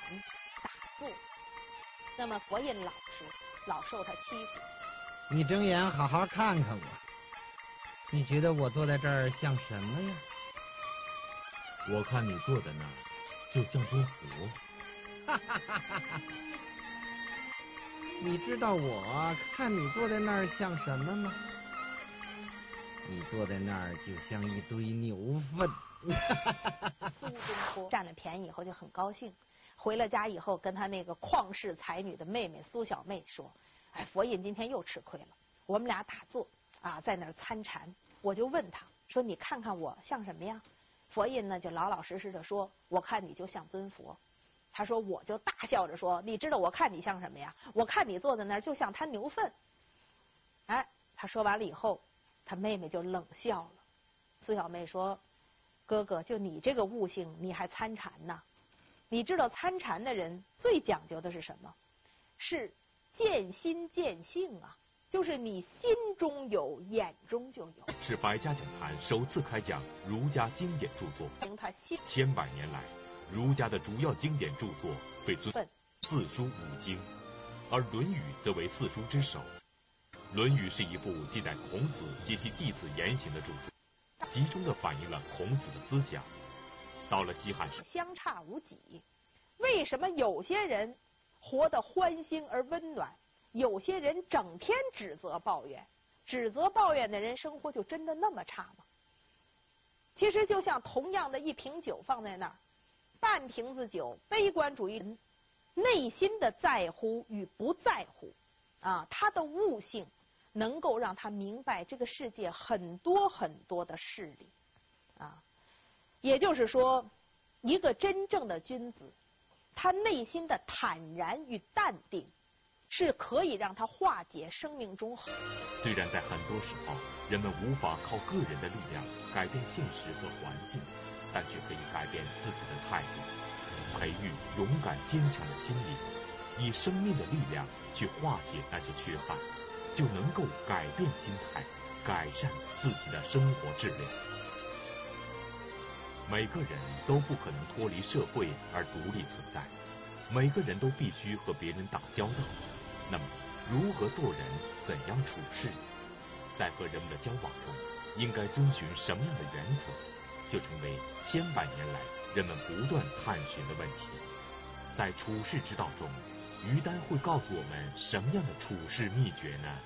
打坐。那么佛印老受他欺负。 你睁眼好好看看我，你觉得我坐在这儿像什么呀？ 我看你坐在那儿就像尊佛。 哈哈哈哈哈！你知道我看你坐在那儿像什么吗？你坐在那儿就像一堆牛粪。 苏东坡占了便宜以后就很高兴，回了家以后跟他那个旷世才女的妹妹苏小妹说：“哎，佛印今天又吃亏了。我们俩打坐啊，在那儿参禅，我就问他说：‘你看看我像什么呀？’佛印呢就老老实实的说：‘我看你就像尊佛。’他说，我就大笑着说：‘你知道我看你像什么呀？我看你坐在那儿就像滩牛粪。’哎，他说完了以后，他妹妹就冷笑了。苏小妹说：‘哥哥，就你这个悟性，你还参禅呢？你知道参禅的人最讲究的是什么？是见心见性啊，就是你心中有，眼中就有。’ 是百家讲坛首次开讲儒家经典著作。千百年来，儒家的主要经典著作被尊四书五经，而《论语》则为四书之首。《论语》是一部记载孔子及其弟子言行的著作，集中地反映了孔子的思想。到了西汉时， 相差无几。为什么有些人活得欢欣而温暖，有些人整天指责抱怨？指责抱怨的人生活就真的那么差吗？其实就像同样的一瓶酒放在那儿，半瓶子酒，悲观主义人内心的在乎与不在乎啊，他的悟性能够让他明白这个世界很多很多的事理啊。也就是说，一个真正的君子，他内心的坦然与淡定是可以让他化解生命中。 虽然在很多时候人们无法靠个人的力量改变现实和环境，但却可以改变自己的态度，培育勇敢坚强的心理，以生命的力量去化解那些缺憾，就能够改变心态，改善自己的生活质量。每个人都不可能脱离社会而独立存在，每个人都必须和别人打交道。那么，如何做人，怎样处事，在和人们的交往中，应该遵循什么样的原则，就成为千百年来人们不断探寻的问题。在处世之道中，于丹会告诉我们什么样的处世秘诀呢？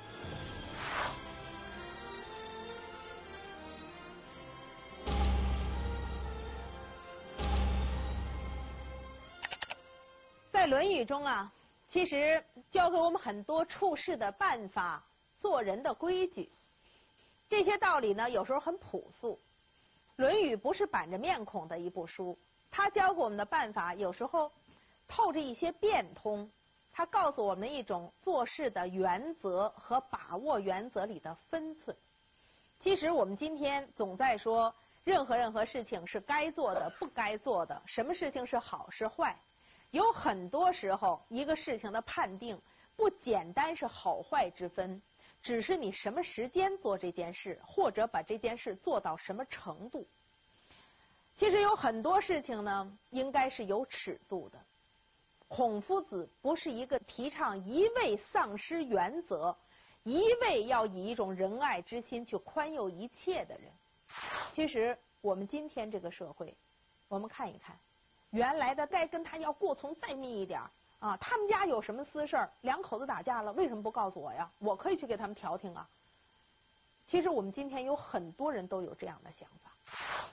在《论语》中啊，其实教给我们很多处事的办法，做人的规矩。这些道理呢，有时候很朴素。《论语》不是板着面孔的一部书，它教给我们的办法有时候透着一些变通，它告诉我们一种做事的原则和把握原则里的分寸。其实我们今天总在说任何事情是该做的，不该做的，什么事情是好是坏。有很多时候，一个事情的判定不简单是好坏之分，只是你什么时间做这件事，或者把这件事做到什么程度。其实有很多事情呢，应该是有尺度的。孔夫子不是一个提倡一味丧失原则，一味要以一种仁爱之心去宽宥一切的人。其实我们今天这个社会，我们看一看，原来的再跟他要过从再密一点啊，他们家有什么私事儿，两口子打架了，为什么不告诉我呀？我可以去给他们调停啊。其实我们今天有很多人都有这样的想法。